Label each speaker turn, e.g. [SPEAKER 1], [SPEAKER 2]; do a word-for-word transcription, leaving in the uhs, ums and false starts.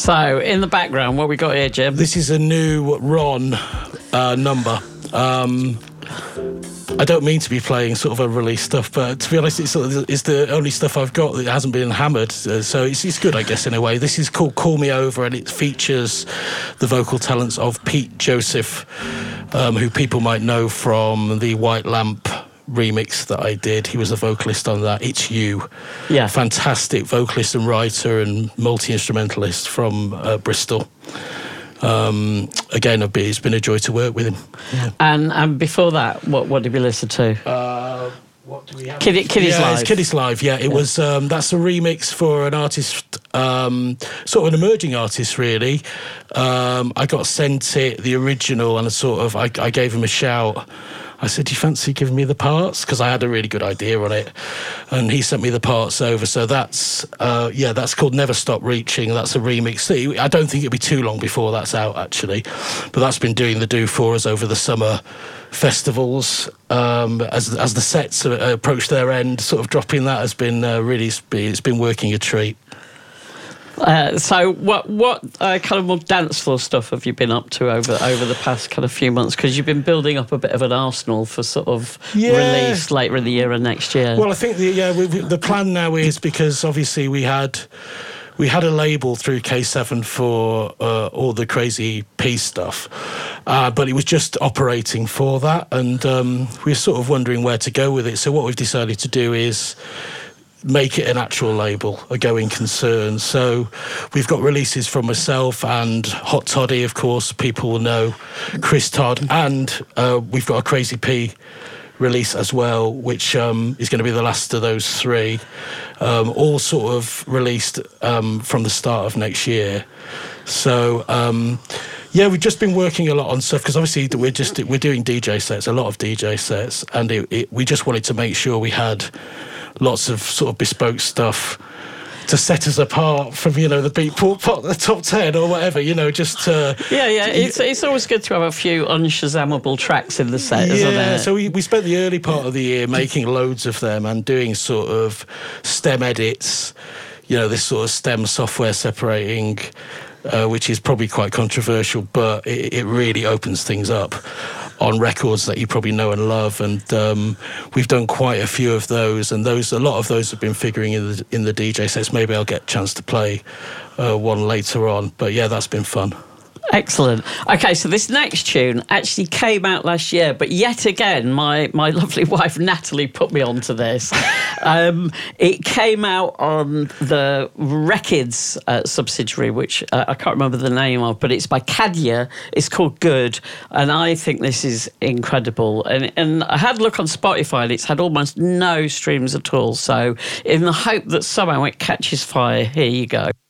[SPEAKER 1] So, in the background, what we got here, Jim?
[SPEAKER 2] This is a new Ron uh, number. Um, I don't mean to be playing sort of unreleased stuff, but to be honest, it's, sort of, it's the only stuff I've got that hasn't been hammered. Uh, so it's, it's good, I guess, in a way. This is called Call Me Over, and it features the vocal talents of Pete Joseph, um, who people might know from the White Lamp remix that I did. He was a vocalist on that. It's You.
[SPEAKER 1] Yeah.
[SPEAKER 2] Fantastic vocalist and writer and multi-instrumentalist from uh, Bristol. Um, again, it's been a joy to work with him.
[SPEAKER 1] Yeah. And and before that, what what did we listen to?
[SPEAKER 2] Uh, what do we have?
[SPEAKER 1] Kid, Kiddies
[SPEAKER 2] yeah,
[SPEAKER 1] Live.
[SPEAKER 2] It's Kiddies Live. Yeah, it yeah. was. Um, that's a remix for an artist, um, sort of an emerging artist, really. Um, I got sent it, the original, and I sort of I, I gave him a shout. I said, do you fancy giving me the parts? Because I had a really good idea on it. And he sent me the parts over. So that's, uh, yeah, that's called Never Stop Reaching. That's a remix. I don't think it'll be too long before that's out, actually. But that's been doing the do for us over the summer festivals. Um, as as the sets approach their end, sort of dropping that has been uh, really, it's been working a treat.
[SPEAKER 1] Uh, so what what uh, kind of more dance floor stuff have you been up to over over the past kind of few months? Because you've been building up a bit of an arsenal for sort of yeah. release later in the year and next year.
[SPEAKER 2] Well, I think the yeah we, we, the plan now is, because obviously we had we had a label through K seven for uh, all the Crazy P stuff, uh, but it was just operating for that, and um, we were sort of wondering where to go with it. So what we've decided to do is make it an actual label, a going concern. So we've got releases from myself and Hot Toddy, of course, people will know, Chris Todd, and uh, we've got a Crazy P release as well, which um, is going to be the last of those three, um, all sort of released um, from the start of next year. So um, yeah, we've just been working a lot on stuff, because obviously we're just we're doing D J sets, a lot of D J sets, and it, it, we just wanted to make sure we had lots of sort of bespoke stuff to set us apart from, you know, the Beatport pot, the top ten or whatever, you know, just to...
[SPEAKER 1] Yeah, yeah, it's it's always good to have a few unShazammable tracks in the set,
[SPEAKER 2] yeah,
[SPEAKER 1] isn't it?
[SPEAKER 2] Yeah, so we, we spent the early part of the year making loads of them and doing sort of stem edits, you know, this sort of stem software separating, uh, which is probably quite controversial, but it, it really opens things up on records that you probably know and love, and um, we've done quite a few of those, and those a lot of those have been figuring in the, in the D J sets. Maybe I'll get a chance to play uh, one later on, but yeah, that's been fun.
[SPEAKER 1] Excellent. Okay, so this next tune actually came out last year, but yet again, my, my lovely wife Natalie put me onto this. um, it came out on the Records uh, subsidiary, which uh, I can't remember the name of, but it's by Kadia. It's called Good, and I think this is incredible. And, and I had a look on Spotify, and it's had almost no streams at all. So in the hope that somehow it catches fire, here you go.